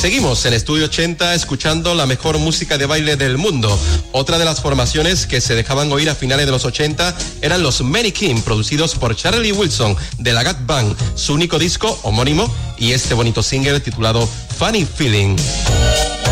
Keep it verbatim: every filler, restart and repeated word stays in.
Seguimos en Estudio ochenta escuchando la mejor música de baile del mundo. Otra de las formaciones que se dejaban oír a finales de los ochenta eran los Mannequin, producidos por Charlie Wilson de la Gap Band, su único disco homónimo y este bonito single titulado Funny Feeling.